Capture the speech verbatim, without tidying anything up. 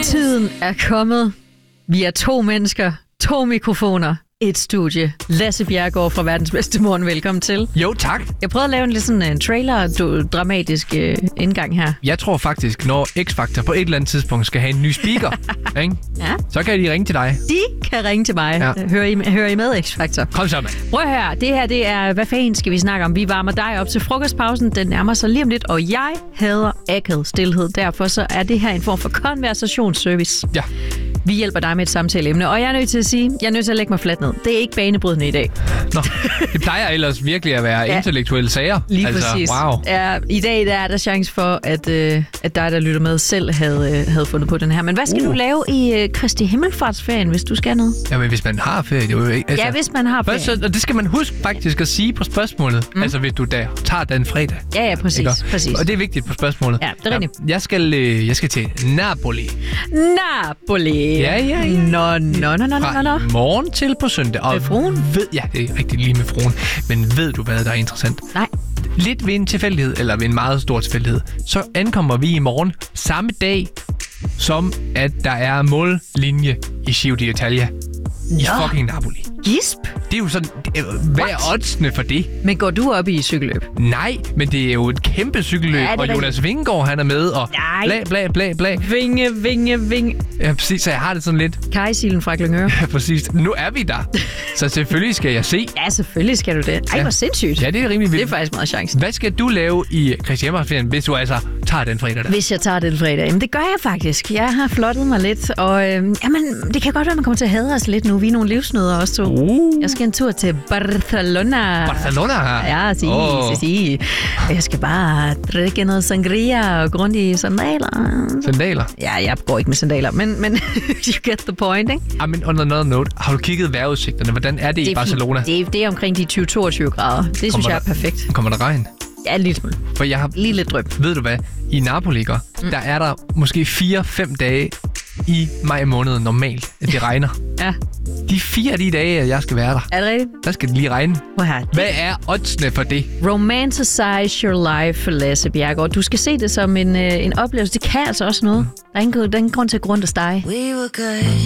Tiden er kommet. Vi er to mennesker, to mikrofoner, et studie. Lasse Bjerregaard fra Verdens Bedste Morgen, velkommen til. Jo, tak. Jeg prøvede at lave en lidt sådan en trailer-dramatisk øh, indgang her. Jeg tror faktisk, når X-Factor på et eller andet tidspunkt skal have en ny speaker, ikke? Ja. Så kan de ringe til dig. De kan ringe til mig. Ja. Hører I, hører I med, X-Factor? Kom så, mand. Prøv at høre, det her det er, hvad fanden skal vi snakke om? Vi varmer dig op til frokostpausen, den nærmer sig lige om lidt, og jeg hader akavet stilhed. Derfor så er det her en form for konversationsservice. Ja. Vi hjælper dig med et samtaleemne, og jeg er nødt til at sige, jeg er nødt til at lægge mig fladt ned. Det er ikke banebrydende i dag. Nå, det plejer ellers virkelig at være ja. intellektuelle sager. Lige altså, præcis. Wow. Ja, i dag der er der chance for, at, øh, at dig, der lytter med, selv havde, øh, havde fundet på den her. Men hvad skal uh. du lave i øh, Kristi Himmelfartsferien, hvis du skal noget? Jamen, hvis man har ferie, det er jo ikke... Altså, ja, hvis man har ferie. Først, og det skal man huske faktisk at sige på spørgsmålet. Mm. Altså, hvis du da tager den fredag. Ja, ja, præcis. præcis. Og det er vigtigt på spørgsmålet. Ja, det er rigtigt. Jeg skal, øh, jeg skal til Napoli. Napoli. Ja, ja, ja. Nå, nå, nå, nå, nå, nå. Fra morgen til på søndag. Og med fruen? Ved, ja, det er rigtig lige med fruen. Men ved du, hvad der er interessant? Nej. Lidt ved en tilfældighed, eller ved en meget stor tilfældighed, så ankommer vi i morgen samme dag, som at der er mållinje i Giro d'Italia i Nå. fucking Napoli. Gisp? Det er jo sådan, det er, hvad er oddsene for det? Men går du op i cykelløb? Nej, men det er jo et kæmpe cykelløb, ja, og Jonas Vingegaard, han er med, og Nej. bla bla bla bla. Vinge, vinge, vinge. Ja, præcis, så jeg har det sådan lidt. Kajsilen fra Glyngøre. Ja, præcis. Nu er vi der. Så selvfølgelig skal jeg se. Ja, selvfølgelig skal du det. Ej, Ja. hvor sindssygt. Ja, det er rimelig vildt. Det er faktisk meget chancen. Hvad skal du lave i Kristi Himmelfartsferien, hvis du altså tager den fredag der? Hvis jeg tager den fredag, jamen det gør jeg faktisk. Jeg har flottet mig lidt, og øh, jamen, det kan godt være, at man kommer til at hade os lidt nu. Vi er nogle livsnødder også to. Uh. Jeg skal en tur til Barcelona. Barcelona? Ja, si, oh. si, si. Jeg skal bare drikke noget sangria og gå rundt i sandaler. Sandaler? Ja, jeg går ikke med sandaler, men, men you get the point, ikke? Ah, men on another note, har du kigget vejrudsigterne? Hvordan er det, Det i er Barcelona? Det, det er omkring de tyve til toogtyve grader. Det synes Kommer jeg er der- perfekt. Kommer der regn? Ja, en lille smule. For jeg har... Lige lidt drøb. Ved du hvad? I Napoli, ikke? Mm. Der er der måske fire fem dage i maj måned normalt, at det regner. Ja. De fire af de dage, at jeg skal være der, Er det rigtigt? der skal det lige regne. Prøv her. Hvad er oddsene for det? Romanticize your life, Lasse Bjerregaard. Du skal se det som en, øh, en oplevelse. Det kan altså også noget. Der er ingen, der er ingen grund til at gå rundt og stege. We were good.